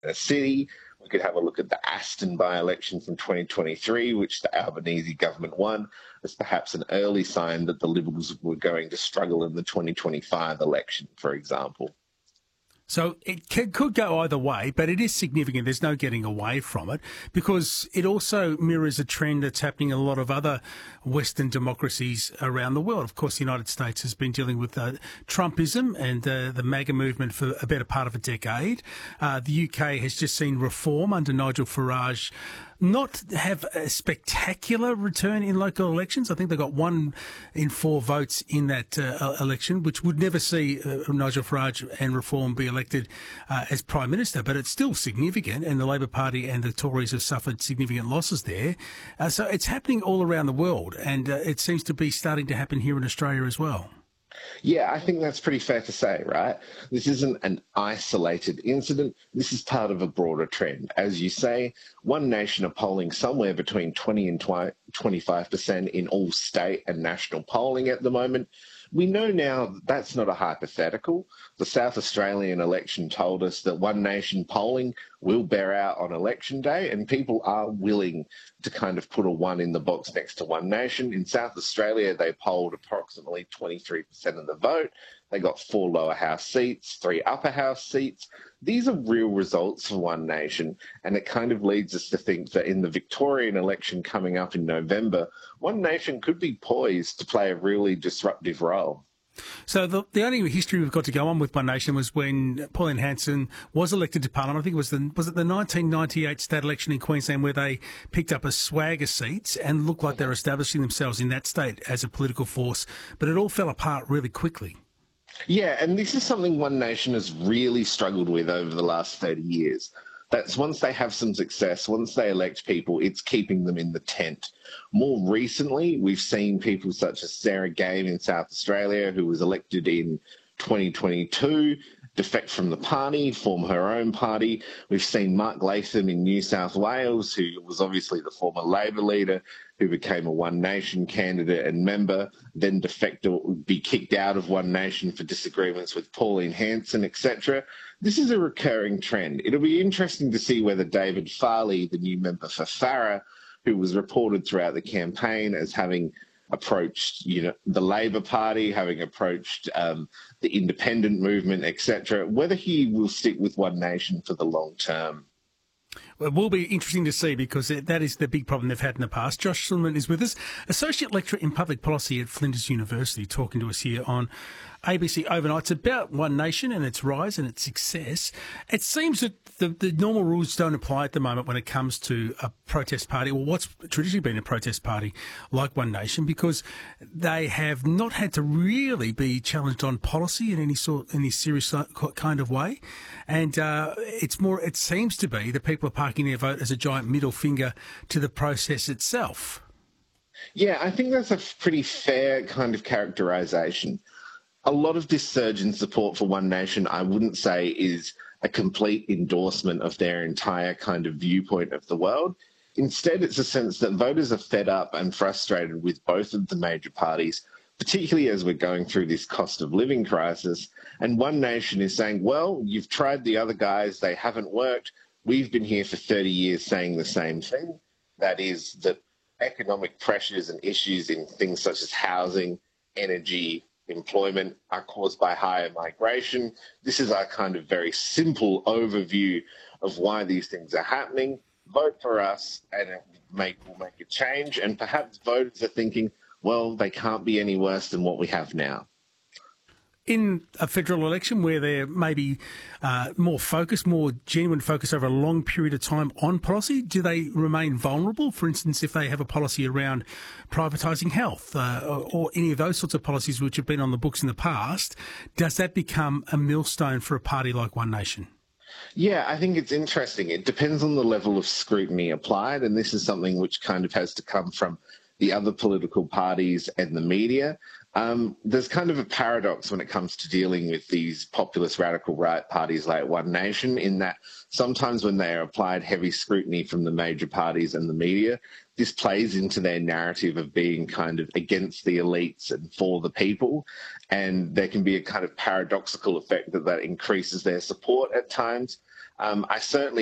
a city. We could have a look at the Aston by-election from 2023, which the Albanese government won, as perhaps an early sign that the Liberals were going to struggle in the 2025 election, for example. So it could go either way, but it is significant. There's no getting away from it, because it also mirrors a trend that's happening in a lot of other Western democracies around the world. Of course, the United States has been dealing with Trumpism and the MAGA movement for a better part of a decade. The UK has just seen reform under Nigel Farage not have a spectacular return in local elections. I think they got 1 in 4 votes in that election, which would never see Nigel Farage and Reform be elected as Prime Minister, but it's still significant, and the Labor Party and the Tories have suffered significant losses there. So it's happening all around the world, and it seems to be starting to happen here in Australia as well. Yeah, I think that's pretty fair to say, right? This isn't an isolated incident. This is part of a broader trend. As you say, One Nation are polling somewhere between 20 and 25% in all state and national polling at the moment. We know now that that's not a hypothetical. The South Australian election told us that One Nation polling will bear out on election day, and people are willing to kind of put a 1 in the box next to One Nation. In South Australia, they polled approximately 23% of the vote. They got 4 lower house seats, 3 upper house seats. These are real results for One Nation, and it kind of leads us to think that in the Victorian election coming up in November, One Nation could be poised to play a really disruptive role. So the only history we've got to go on with One Nation was when Pauline Hanson was elected to Parliament. I think it was the 1998 state election in Queensland, where they picked up a swag of seats and looked like they're establishing themselves in that state as a political force, but it all fell apart really quickly. Yeah, and this is something One Nation has really struggled with over the last 30 years. That's once they have some success, once they elect people, it's keeping them in the tent. More recently, we've seen people such as Sarah Game in South Australia, who was elected in 2022, defect from the party, form her own party. We've seen Mark Latham in New South Wales, who was obviously the former Labor leader, who became a One Nation candidate and member, then defect or be kicked out of One Nation for disagreements with Pauline Hanson, etc. This is a recurring trend. It'll be interesting to see whether David Farley, the new member for Farrer, who was reported throughout the campaign as having approached, the Labor Party, having approached the independent movement, etc., whether he will stick with One Nation for the long term. Well, it will be interesting to see, because that is the big problem they've had in the past. Josh Silverman is with us, Associate Lecturer in Public Policy at Flinders University, talking to us here on ABC Overnight. It's about One Nation and its rise and its success. It seems that the normal rules don't apply at the moment when it comes to a protest party, or what's traditionally been a protest party like One Nation, because they have not had to really be challenged on policy in any serious kind of way. And it seems to be that people are parking their vote as a giant middle finger to the process itself. Yeah, I think that's a pretty fair kind of characterisation. A lot of this surge in support for One Nation, I wouldn't say is a complete endorsement of their entire kind of viewpoint of the world. Instead, it's a sense that voters are fed up and frustrated with both of the major parties, particularly as we're going through this cost of living crisis. And One Nation is saying, well, you've tried the other guys, they haven't worked. We've been here for 30 years saying the same thing. That is that economic pressures and issues in things such as housing, energy, employment are caused by higher migration. This is our kind of very simple overview of why these things are happening. Vote for us and we'll make a change. And perhaps voters are thinking, well, they can't be any worse than what we have now. In a federal election where there may be more genuine focus over a long period of time on policy, do they remain vulnerable? For instance, if they have a policy around privatising health or any of those sorts of policies which have been on the books in the past, does that become a millstone for a party like One Nation? Yeah, I think it's interesting. It depends on the level of scrutiny applied, and this is something which kind of has to come from the other political parties and the media. There's kind of a paradox when it comes to dealing with these populist radical right parties like One Nation, in that sometimes when they are applied heavy scrutiny from the major parties and the media, this plays into their narrative of being kind of against the elites and for the people. And there can be a kind of paradoxical effect that increases their support at times. I certainly